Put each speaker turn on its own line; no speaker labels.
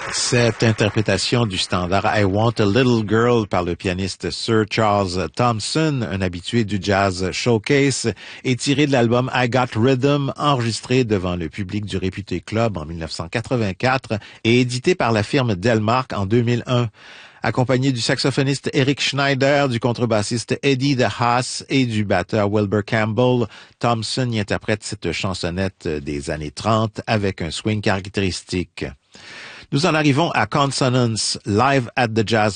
Cette interprétation du standard I Want a Little Girl par le pianiste Sir Charles Thompson, un habitué du jazz showcase, est tirée de l'album I Got Rhythm, enregistré devant le public du réputé club en 1984 et édité par la firme Delmark en 2001. Accompagné du saxophoniste Eric Schneider, du contrebassiste Eddie de Haas et du batteur Wilbur Campbell, Thompson y interprète cette chansonnette des années 30 avec un swing caractéristique. Nous en arrivons à Consonance, live at the Jazz